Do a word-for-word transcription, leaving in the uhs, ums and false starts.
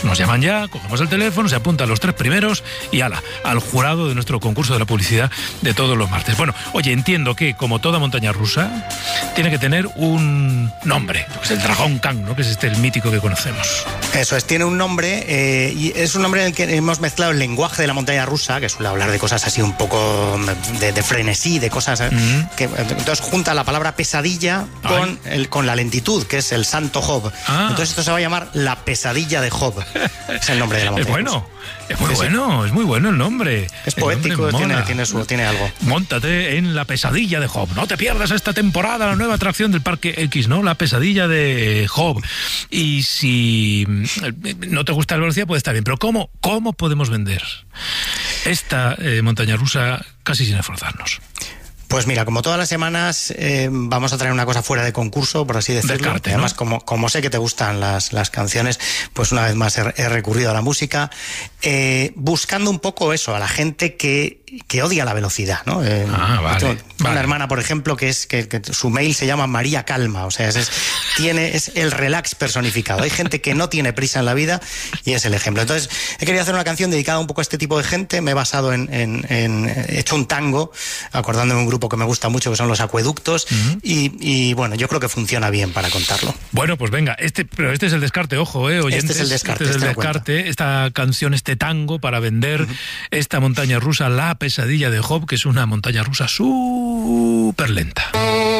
nos llaman ya, cogemos el teléfono, se apuntan los tres primeros y ala, al jurado de nuestro concurso de la publicidad de todos los martes. Bueno, oye, entiendo que como toda montaña rusa tiene que tener un nombre, pues el Dragón Khan, ¿no? Que es este el mítico que conocemos. Eso es, tiene un nombre eh, y es un nombre en el que hemos mezclado el lenguaje de la montaña rusa, que suele hablar de cosas así un poco de, de frenesí, de cosas eh, mm. que entonces junta la palabra pesadilla con, el, con la lentitud, que es el santo Job. Ah. Entonces esto se va a llamar la pesadilla de Job. Es el nombre de la montaña. Es bueno, rusa. es muy bueno, es muy bueno el nombre. Es poético, tiene, tiene, su, tiene algo. Móntate en la pesadilla de Job. No te pierdas esta temporada la nueva atracción del Parque X, ¿no? La pesadilla de Job. Y si no te gusta la velocidad, puede estar bien. Pero ¿cómo, cómo podemos vender esta eh, montaña rusa casi sin esforzarnos? Pues mira, como todas las semanas eh, vamos a traer una cosa fuera de concurso, por así decirlo. Descarte, Además, ¿no? como, como sé que te gustan las, las canciones, pues una vez más he, he recurrido a la música, eh, buscando un poco eso, a la gente que, que odia la velocidad, ¿no? Eh, ah, vale, tengo vale. Una hermana, por ejemplo, que es que, que su mail se llama María Calma, o sea, es, es, tiene, es el relax personificado. Hay gente que no tiene prisa en la vida y es el ejemplo. Entonces, he querido hacer una canción dedicada un poco a este tipo de gente, me he basado en, en, en he hecho un tango, acordándome de un grupo que me gusta mucho, que son Los Acueductos, uh-huh. y, y bueno, yo creo que funciona bien para contarlo. Bueno, pues venga, este, pero este es el descarte, ojo, eh, oyentes. Este es el descarte. Este es el este descarte, esta canción, este tango para vender uh-huh. esta montaña rusa, La Pesadilla de Job, que es una montaña rusa súper lenta.